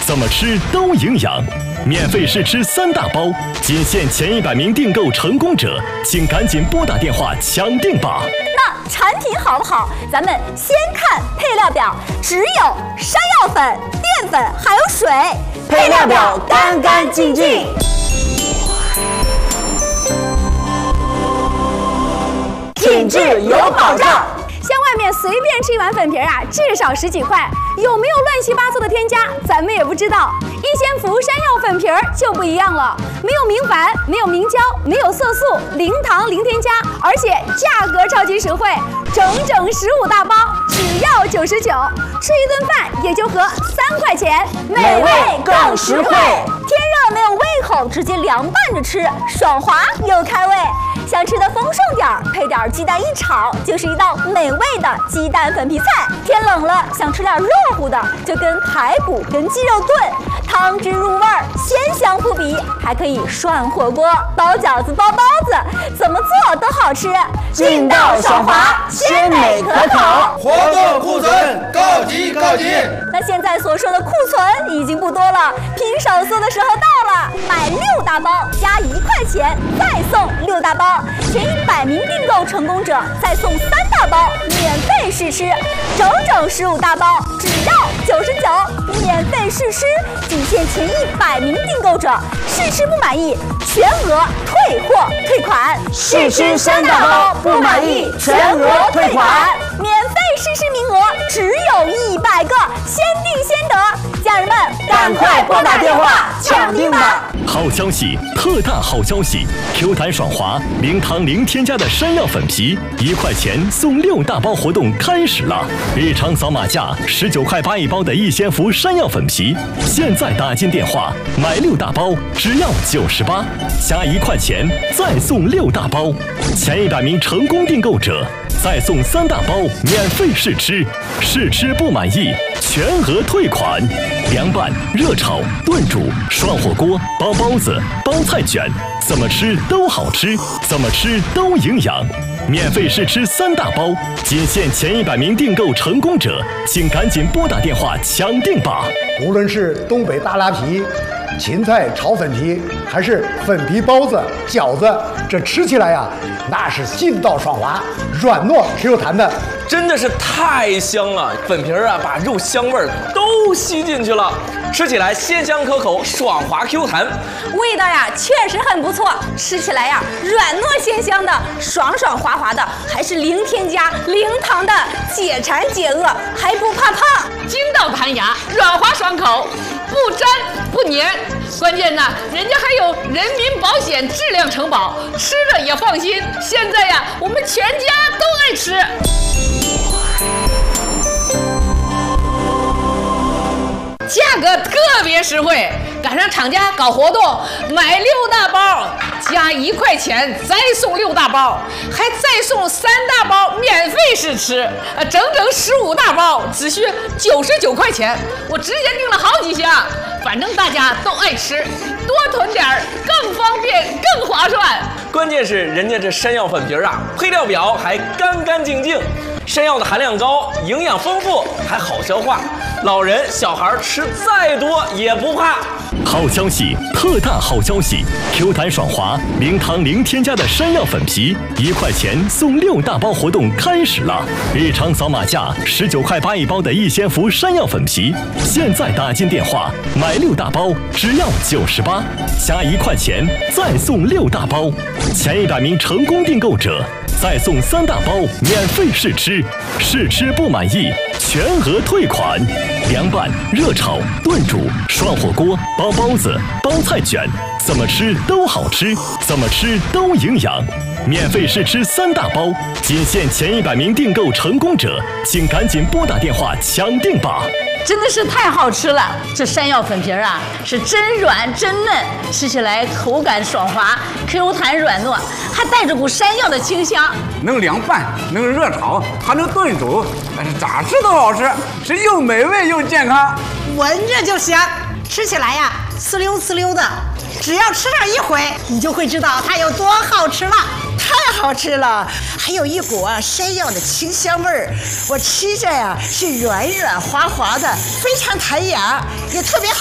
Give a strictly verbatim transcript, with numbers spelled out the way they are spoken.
怎么吃都营养。免费试吃三大包，仅限前一百名订购成功者，请赶紧拨打电话抢订吧。 那产品好不好？咱们先看配料表，只有山药粉、淀粉还有水， 配料表干干净净。品质有保障。 像外面随便吃一碗粉皮啊，至少十几块，有没有乱七八糟的添加，咱们也不知道。一仙福山药粉皮儿就不一样了，没有明矾，没有明胶，没有色素，零糖零添加，而且价格超级实惠，整整十五大包，只要九十九，吃一顿饭也就合三块钱， 美味更实惠。 天热没有胃口，直接凉拌着吃，爽滑又开胃。想吃的丰盛点儿，配点鸡蛋一炒，就是一道美味的鸡蛋粉皮菜。天冷了，想吃点热乎的，就跟排骨跟鸡肉炖，汤汁入味儿，鲜香扑鼻，还可以涮火锅、包饺子、包包子，怎么做都好吃。 劲道爽滑，鲜美可口。 活动库存告急告急！ 那现在所说的库存已经不多了，拼手速的时候到了，买六大包加一块钱，再送六大包。前一百名订购成功者再送三大包，免费试吃，整整十五大包，只要九十九，免费试吃，仅限前一百名订购者，试吃不满意，全额退货退款。 试吃三大包不满意，全额退款。 免费试吃名额只有一百个，先订先得，家人们赶快拨打电话抢订吧！ 好消息，特大好消息 ！Q 弹爽滑、零糖零添加的山药粉皮，一块钱送六大包活动开始了！日常扫码价十九块八一包的一仙福山药粉皮，现在打进电话买六大包只要九十八，加一块钱再送六大包，前一百名成功订购者再送三大包免费试吃，试吃不满意全额退款。凉拌、热炒、炖煮、涮火锅、包包子、包菜卷，怎么吃都好吃，怎么吃都营养。免费试吃三大包，仅限前一百名订购成功者，请赶紧拨打电话抢订吧。 无论是东北大拉皮、芹菜炒粉皮，还是粉皮包子、饺子，这吃起来呀，那是劲道爽滑，软糯 Q 弹的。 真的是太香了，粉皮儿啊把肉香味儿都吸进去了，吃起来鲜香可口，爽滑 Q 弹， 味道呀确实很不错，吃起来呀软糯鲜香的，爽爽滑滑的，还是零添加零糖的，解馋解饿还不怕胖， 筋道弹牙，软滑爽口，不粘不黏，关键呢人家还有人民保险质量承保，吃着也放心。现在呀我们全家都爱吃。价格特别实惠，赶上厂家搞活动，买六大包加一块钱，再送六大包，还再送三大包免费试吃，呃，整整十五大包，只需九十九块钱。我直接订了好几箱，反正大家都爱吃，多囤点儿更方便更划算。 关键是人家这山药粉皮儿啊，配料表还干干净净，山药的含量高，营养丰富，还好消化。老人小孩吃再多也不怕。 好消息，特大好消息 ！Q 弹爽滑、零糖零添加的山药粉皮，一块钱送六大包活动开始了！日常扫码价十九块八一包的一仙福山药粉皮，现在打进电话买六大包只要九十八，加一块钱再送六大包，前一百名成功订购者再送三大包免费试吃，试吃不满意全额退款。凉拌、热炒、炖煮、涮火锅、包包子、包菜卷，怎么吃都好吃，怎么吃都营养。免费试吃三大包，仅限前一百名订购成功者，请赶紧拨打电话抢订吧。 真的是太好吃了！这山药粉皮儿啊，是真软真嫩，吃起来口感爽滑 ，Q 弹软糯，还带着股山药的清香。 能凉拌，能热炒，还能炖煮，但是咋吃都好吃，是又美味又健康。 闻着就香，吃起来呀，呲溜呲溜的。只要吃上一回，你就会知道它有多好吃了。太好吃了，还有一股啊山药的清香味儿，我吃着呀是软软滑滑的，非常弹牙，也特别好